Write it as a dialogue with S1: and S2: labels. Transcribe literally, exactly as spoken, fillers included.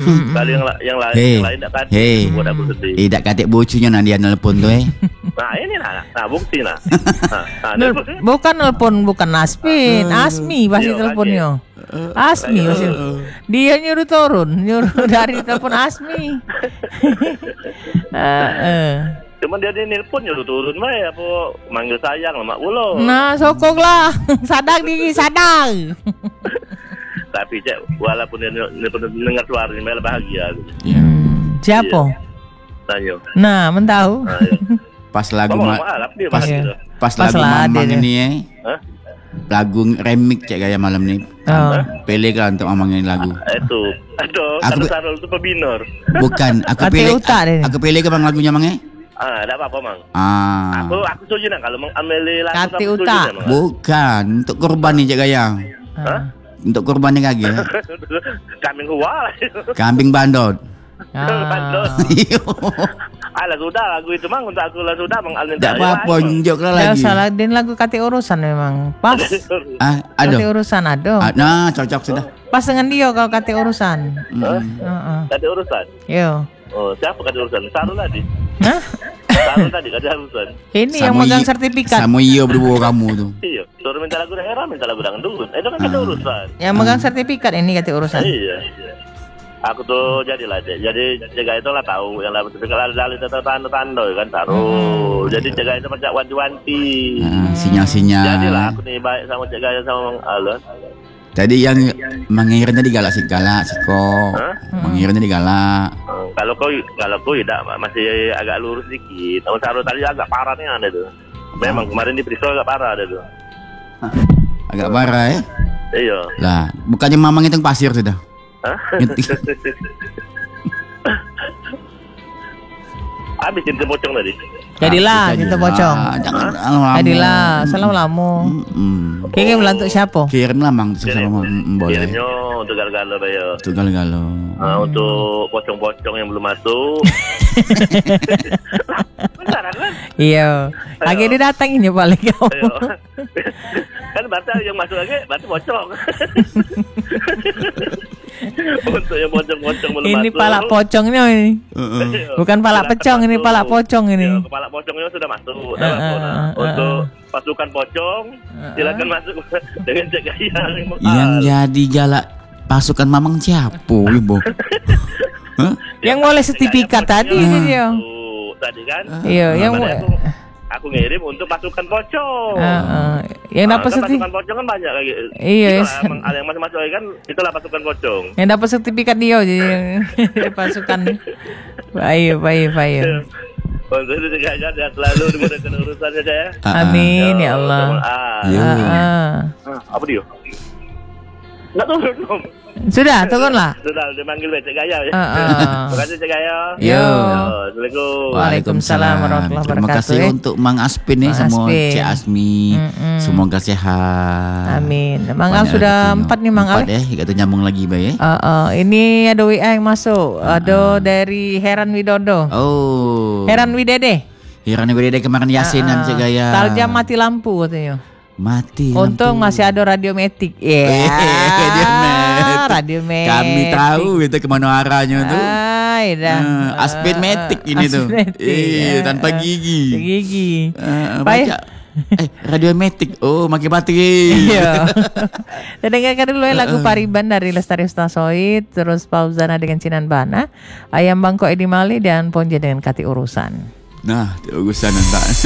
S1: Kali yang la- yang lain
S2: Hey.
S1: yang lain tak kati.
S2: Hey.
S1: Buat aku sedih.
S2: Eh, tak katik bocunya nak dia nelpon tu eh.
S1: Nah ini nah, nah bukti nah. Nah, nah
S3: Nel-
S1: dia-
S3: bukan nelpon, bukan Aspin, Asmi pasti
S1: Iya,
S3: teleponnya. Asmi
S1: Iya.
S3: pasti. Dia nyuruh turun, nyuruh dari telepon Asmi. Eh, eh.
S1: Cuman dia dia nelpon nyuruh turun bae apa manggil sayang lah mak ulo.
S3: Nah, sokong lah. Sadang diri, sadang.
S1: Tapi cek walaupun dia nel- nelpon dengar suara ini malah bahagia aku.
S3: Hmm, siapa?
S1: Tanya.
S3: Nah, mentau.
S1: Nah, iya.
S2: Pas lagu
S1: Ngomong
S2: ma-
S1: malah dia
S2: pas
S1: bahagia.
S2: pas,
S3: Pas
S2: lagu
S3: lah
S2: mamang
S3: dia.
S2: ini eh.
S1: Hah?
S2: Lagu remix cek gaya malam ni.
S3: Oh.
S2: Pilih kan untuk mamang ini lagu.
S1: Itu. Aduh,
S2: Aku-
S1: Kadu Sarul itu pebinor.
S2: Bukan, aku
S3: Hati
S2: pilih
S3: utak dia ni.
S2: aku pilih ke bang lagunya mang eh.
S1: Ah, tak apa-apa mang.
S2: Ah.
S1: Aku aku setuju nak kalau mengambil lagu
S3: Kati
S1: aku setuju
S3: utak.
S1: nak, Mang.
S2: Bukan, untuk korban ni cek gaya.
S1: Hah?
S2: Untuk korban ni kaki. eh.
S1: Kambing gua lah.
S2: Kambing bandot.
S1: Bandot.
S3: Ah.
S1: Ah, lah sudah lagu itu mang untuk aku lah sudah mang Almin.
S2: Tak apa-apa, tunjuk lah
S3: Dah
S2: lagi.
S3: salah, din lagu kati urusan memang. Pas.
S2: Ah,
S3: Kati
S2: ada.
S3: urusan ada.
S2: Ah, nah, cocok sudah.
S3: Pas dengan dia kalau kati urusan.
S2: Mm.
S3: Heeh.
S1: Ada urusan.
S3: Yo.
S1: Oh, siapa kata urusan? Sarul tadi.
S3: Hah?
S1: Sarul tadi kata urusan.
S3: Ini yang
S2: Sama
S3: megang
S2: i-
S3: sertifikat.
S2: Sama iyo berdua kamu tu.
S1: Iya, suruh minta lagu daerah, minta lagu dengan dulu. Itu kan ada urusan.
S3: Yang megang sertifikat ini kati urusan.
S1: Iya. Aku tuh jadilah jadi jaga itu lah tahu yang lalu tapi kalau ada tanda-tanda kan taruh. Jadi jaga itu macam wanti-wanti.
S2: Ah, sinyal-sinyal.
S1: Jadilah aku nih baik sama jaga sama Mang Alun.
S2: Tadi yang mengirim tadi galak sih galak siko.
S1: Hah?
S2: Mengirim tadi galak.
S1: Hmm, kalau kau kalau kau tidak masih agak lurus dikit. Kalau taruh tadi agak parah nih ada tuh. Memang kemarin diperiksa agak parah ada tuh.
S2: Agak parah eh.
S1: Iya.
S2: Lah, bukannya mamang itu yang pasir sudah.
S1: Hah? Habis cinta pocong tadi.
S3: Jadilah
S2: Ah,
S3: kita
S2: jadi-
S3: pocong.
S2: Ah, jangan lama.
S3: Jadilah, salam lamu.
S2: Mm-mm.
S3: Kayaknya melantuk siapa?
S2: Kirim lah mang
S1: Kirim.
S2: sama mm, boleh.
S1: Kirimnya untuk galo-galo bayar.
S2: Itu galo-galo.
S1: Nah, untuk pocong-pocong yang belum masuk. Beneran kan?
S3: Iya. Lagi dia datang ini paling kau.
S1: Ayo. Kan berarti yang masuk lagi berarti pocong. Untuk yang pocong-pocong belum
S3: Ini
S1: masuk.
S3: palak pocongnya ini.
S2: Heeh.
S1: Iya.
S3: Bukan palak
S1: Silakan
S3: pecong, ini
S1: masuk.
S3: palak pocong ini.
S1: Iya, kepala pocongnya sudah masuk. Sudah
S3: Uh,
S1: masuk.
S3: uh,
S1: Nah,
S3: uh,
S1: untuk
S3: uh.
S1: pasukan pocong silakan masuk dengan jaga yang
S2: Yang jadi galak pasukan mamang siapa, Ibu? Hah?
S3: Yang boleh sertifikat tadi ini dia.
S1: Tuh, tadi kan.
S3: Iya,
S1: Nah,
S3: yang
S1: makanya aku, aku ngirim untuk pasukan pocong.
S3: Heeh. Yang
S1: Nah,
S3: dapat
S1: kan
S3: sertifikat.
S1: pasukan pocong kan banyak lagi.
S3: Iya,
S1: Itulah,
S3: yes.
S1: emang ada yang masih masuk lagi kan itulah pasukan pocong.
S3: Yang dapat sertifikat dia jadi pasukan. Baik, baik, baik.
S1: Untuk itu juga aja dia selalu dimudahkan urusannya saya.
S2: Ah, ah.
S3: Amin ya Allah.
S1: Ah,
S2: Yo.
S3: Ah, ah.
S1: ah, apa dia? Nggak turun belum?
S3: Sudah, turunlah.
S1: Sudah, dia manggil Cik Gaya ya.
S3: Ah, ah.
S1: Terima kasih Cik Gaya.
S3: Yo.
S1: Yo, Assalamualaikum.
S3: Waalaikumsalam warahmatullahi
S2: Terima
S3: wabarakatuh,
S2: kasih
S3: eh.
S2: untuk Mang Aspin nih
S3: Mang
S2: sama
S3: Aspin.
S2: Cik Asmi.
S3: Mm-mm.
S2: Semoga sehat.
S3: Amin. Mang Al
S2: Banyak
S3: sudah
S2: rezekinya.
S3: empat nih Mang Al.
S2: Empat ya, kata nyambung lagi bay ya.
S3: Ah, ah. Ini ada W A yang masuk. Ada dari Heran Widodo.
S2: Oh.
S3: Heran Widede.
S2: Heran beda kemarin Yasin dan Cik Gaya.
S3: Taljam mati lampu katanya.
S2: Mati.
S3: Untung
S2: lampu.
S3: masih ada radiometik. Ya.
S2: Radiometik.
S3: Radiometik.
S2: Kami tahu itu kemana arahnya tuh.
S3: Ay, dah.
S2: Ah, Aspin metik ini tuh.
S3: Aspin metik.
S2: Iya,
S3: Ah,
S2: tanpa
S3: ah.
S2: gigi.
S3: Gigi.
S2: Ah,
S3: Baik.
S2: baca. Eh, radiometik. Oh, pakai baterai.
S3: Iya. Dan dengarkan dulu ya lagu Pariban dari Lestari Ustasoid, terus Fauzana dengan Cinan Bana, Ayam Bangkok Edi Mali dan Ponje dengan Kati Urusan.
S2: Nah, urusan entah.